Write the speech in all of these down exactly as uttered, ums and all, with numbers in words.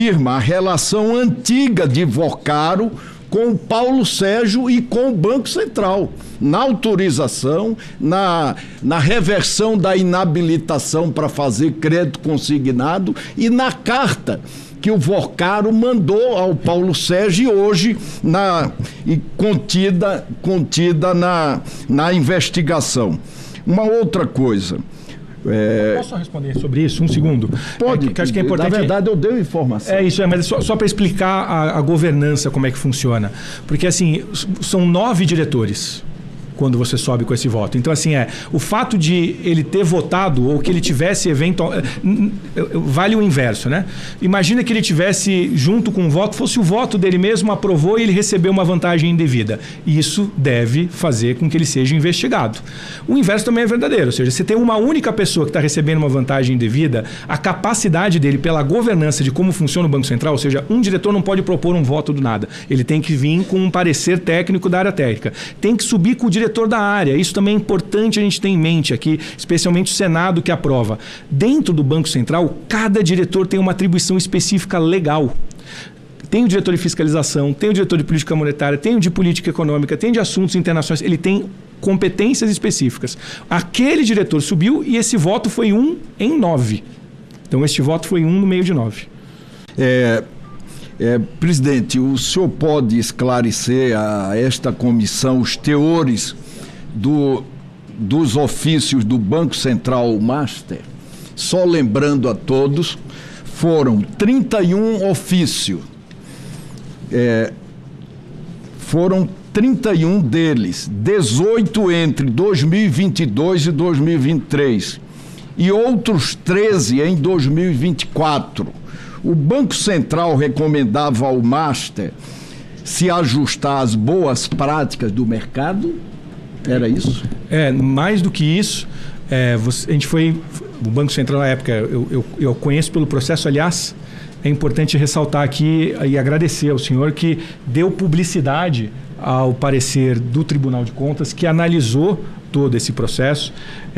a relação antiga de Vocaro com o Paulo Sérgio e com o Banco Central, na autorização, na, na reversão da inabilitação para fazer crédito consignado e na carta que o Vocaro mandou ao Paulo Sérgio e hoje na, e contida, contida na, na investigação. Uma outra coisa... É... Posso responder sobre isso? Um segundo. Pode, é, que acho que é importante. Na verdade, eu dei informação. É isso, é, mas é só, só para explicar a, a governança, como é que funciona. Porque, assim, são nove diretores quando você sobe com esse voto. Então, assim, é o fato de ele ter votado ou que ele tivesse eventual... Vale o inverso, né? Imagina que ele tivesse, junto com o voto, fosse o voto dele mesmo, aprovou e ele recebeu uma vantagem indevida. Isso deve fazer com que ele seja investigado. O inverso também é verdadeiro, ou seja, você tem uma única pessoa que está recebendo uma vantagem indevida, a capacidade dele pela governança de como funciona o Banco Central, ou seja, um diretor não pode propor um voto do nada. Ele tem que vir com um parecer técnico da área técnica. Tem que subir com o diretor da área. Isso também é importante a gente ter em mente aqui, especialmente o Senado que aprova. Dentro do Banco Central, cada diretor tem uma atribuição específica legal. Tem o diretor de fiscalização, tem o diretor de política monetária, tem o de política econômica, tem de assuntos internacionais, ele tem competências específicas. Aquele diretor subiu e esse voto foi um em nove. Então, este voto foi um no meio de nove. É... É, presidente, o senhor pode esclarecer a esta comissão os teores do, dos ofícios do Banco Central Master? Só lembrando a todos, foram trinta e um ofícios. É, foram trinta e um deles, dezoito entre dois mil e vinte e dois e dois mil e vinte e três e outros treze em dois mil e vinte e quatro. O Banco Central recomendava ao Master se ajustar às boas práticas do mercado? Era isso? É, mais do que isso, é, você, a gente foi... O Banco Central, na época, eu, eu, eu conheço pelo processo, aliás, é importante ressaltar aqui e agradecer ao senhor que deu publicidade ao parecer do Tribunal de Contas, que analisou todo esse processo.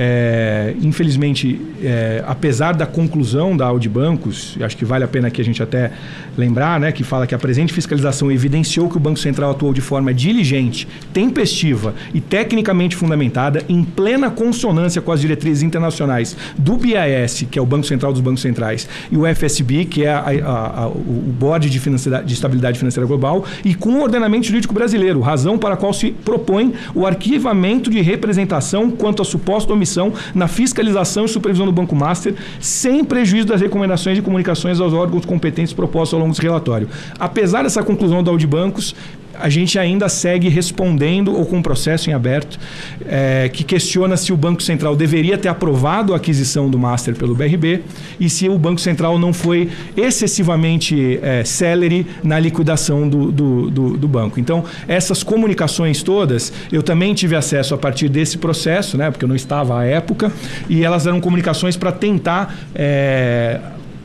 É, infelizmente, é, apesar da conclusão da Audibancos, acho que vale a pena que a gente até lembrar, né, que fala que a presente fiscalização evidenciou que o Banco Central atuou de forma diligente, tempestiva e tecnicamente fundamentada, em plena consonância com as diretrizes internacionais do B I S, que é o Banco Central dos Bancos Centrais, e o F S B, que é a, a, a, o Board de, de Estabilidade Financeira Global, e com o ordenamento jurídico brasileiro, razão para a qual se propõe o arquivamento de representação quanto à suposta omissão na fiscalização e supervisão do Banco Master, sem prejuízo das recomendações e comunicações aos órgãos competentes propostos ao longo desse relatório. Apesar dessa conclusão da Audibancos, a gente ainda segue respondendo ou com um processo em aberto é, que questiona se o Banco Central deveria ter aprovado a aquisição do Master pelo B R B e se o Banco Central não foi excessivamente é, célere na liquidação do, do, do, do banco. Então, essas comunicações todas, eu também tive acesso a partir desse processo, né, porque eu não estava à época, e elas eram comunicações para tentar... É,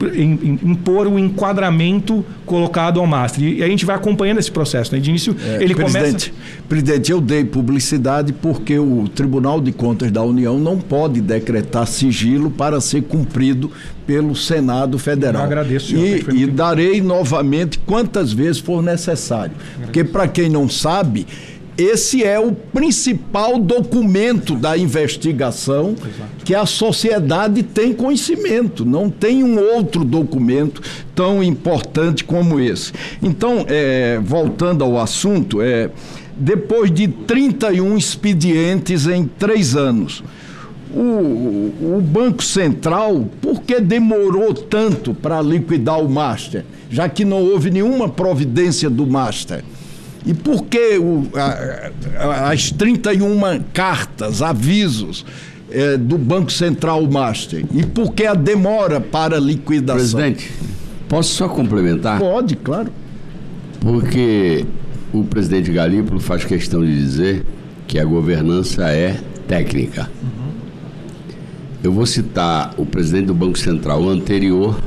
impor o enquadramento colocado ao Master. E a gente vai acompanhando esse processo, né? De início, é, ele presidente, começa... Presidente, eu dei publicidade porque o Tribunal de Contas da União não pode decretar sigilo para ser cumprido pelo Senado Federal. Eu agradeço, senhor, E, e darei novamente quantas vezes for necessário. Porque, para quem não sabe, esse é o principal documento da investigação. Exato. Que a sociedade tem conhecimento, não tem um outro documento tão importante como esse. Então, é, voltando ao assunto, é, depois de trinta e um expedientes em três anos, o, o Banco Central, por que demorou tanto para liquidar o Master, já que não houve nenhuma providência do Master? E por que o, a, as trinta e uma cartas, avisos é, do Banco Central Master? E por que a demora para a liquidação? Presidente, posso só complementar? Pode, claro. Porque o presidente Galípolo faz questão de dizer que a governança é técnica. Uhum. Eu vou citar o presidente do Banco Central anterior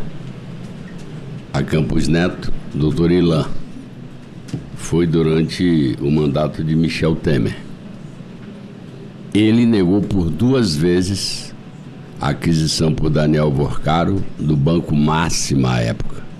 a Campos Neto, doutor Ilan. Foi durante o mandato de Michel Temer. Ele negou por duas vezes a aquisição por Daniel Vocaro do Banco Máxima à época.